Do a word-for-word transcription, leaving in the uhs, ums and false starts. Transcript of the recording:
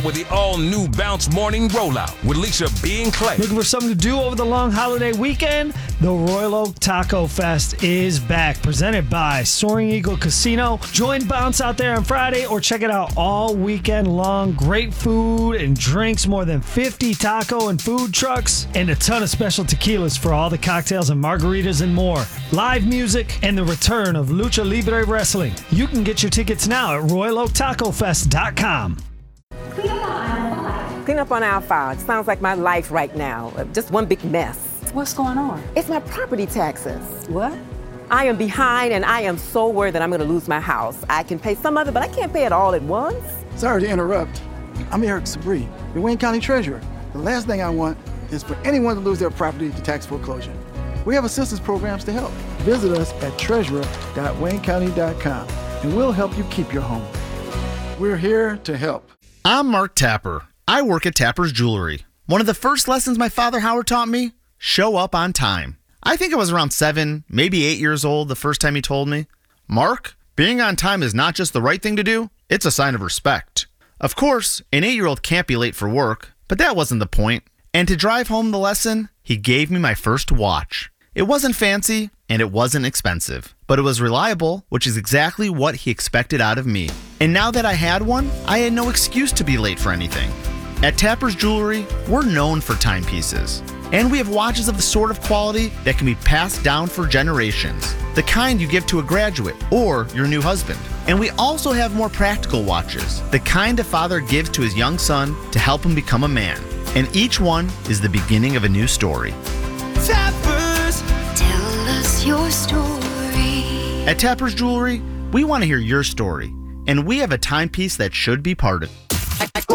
with the all-new Bounce Morning Rollout with Lisa B. and Clay. Looking for something to do over the long holiday weekend? The Royal Oak Taco Fest is back, presented by Soaring Eagle Casino. Join Bounce out there on Friday or check it out all weekend long. Great food and drinks, more than fifty taco and food trucks, and a ton of special tequilas for all the cocktails and margaritas and more. Live music and the return of Lucha Libre Wrestling. You can get your tickets now at royal oak taco fest dot com. Clean up on aisle five. Sounds like my life right now. Just one big mess. What's going on? It's my property taxes. What? I am behind and I am so worried that I'm gonna lose my house. I can pay some of it, but I can't pay it all at once. Sorry to interrupt. I'm Eric Sabri, the Wayne County Treasurer. The last thing I want is for anyone to lose their property to tax foreclosure. We have assistance programs to help. Visit us at treasurer dot wayne county dot com and we'll help you keep your home. We're here to help. I'm Mark Tapper. I work at Tapper's Jewelry. One of the first lessons my father Howard taught me, show up on time. I think I was around seven, maybe eight years old the first time he told me, Mark, being on time is not just the right thing to do, it's a sign of respect. Of course, an eight-year-old can't be late for work, but that wasn't the point. And to drive home the lesson, he gave me my first watch. It wasn't fancy, and it wasn't expensive, but it was reliable, which is exactly what he expected out of me. And now that I had one, I had no excuse to be late for anything. At Tapper's Jewelry, we're known for timepieces. And we have watches of the sort of quality that can be passed down for generations. The kind you give to a graduate or your new husband. And we also have more practical watches, the kind a father gives to his young son to help him become a man. And each one is the beginning of a new story. Tappers, tell us your story. At Tapper's Jewelry, we want to hear your story. And we have a timepiece that should be part of it.